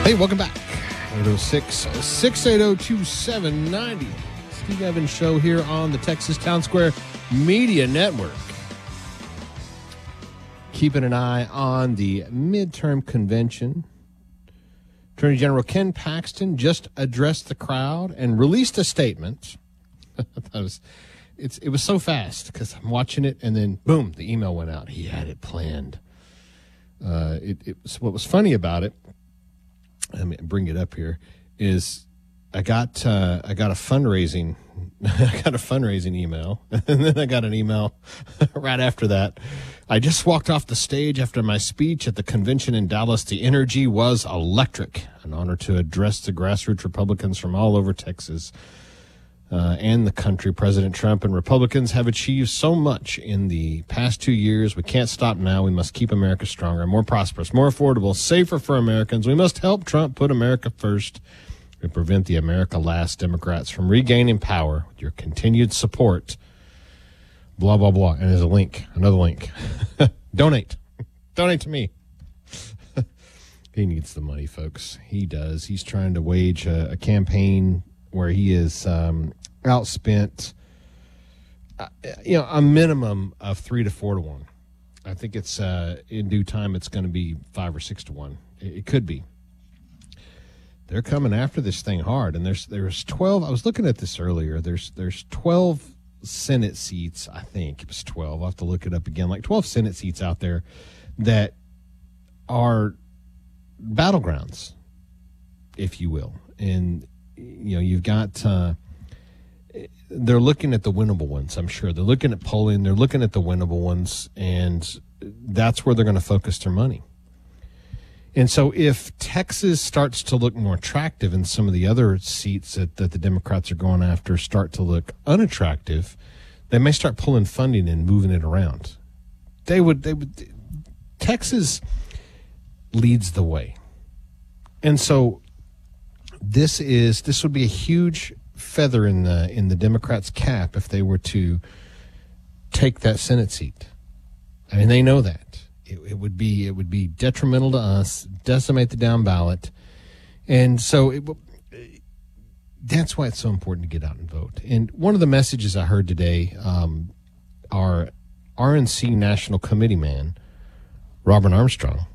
Hey, welcome back. 806-680-2790. Steve Evans Show here on the Texas Town Square Media Network. Keeping an eye on the midterm convention. Attorney General Ken Paxton just addressed the crowd and released a statement. It was so fast because I'm watching it and then, boom, the email went out. He had it planned. What was funny about it, let me bring it up here, is I got a fundraising email, and then I got an email right after that. I just walked off the stage after my speech at the convention in Dallas. The energy was electric. An honor to address the grassroots Republicans from all over Texas and the country. President Trump and Republicans have achieved so much in the past 2 years. We can't stop now. We must keep America stronger, more prosperous, more affordable, safer for Americans. We must help Trump put America first and prevent the America Last Democrats from regaining power with your continued support. Blah, blah, blah. And there's a link, another link. Donate. Donate to me. He needs the money, folks. He does. He's trying to wage a campaign where he is outspent, a minimum of 3 to 4 to 1. I think it's in due time it's going to be 5 or 6 to 1. It could be. They're coming after this thing hard, and there's 12. I was looking at this earlier. There's 12 Senate seats. I think it was 12. I'll have to look it up again. Like 12 Senate seats out there that are battlegrounds, if you will, and you've got. They're looking at the winnable ones. I'm sure they're looking at polling. They're looking at the winnable ones, and that's where they're going to focus their money. And so if Texas starts to look more attractive and some of the other seats that the Democrats are going after start to look unattractive, they may start pulling funding and moving it around. Texas leads the way. And so this would be a huge feather in the Democrats' cap if they were to take that Senate seat. I mean, they know that. It would be detrimental to us, decimate the down ballot, and so that's why it's so important to get out and vote. And one of the messages I heard today, our RNC National Committee man, Robert Armstrong,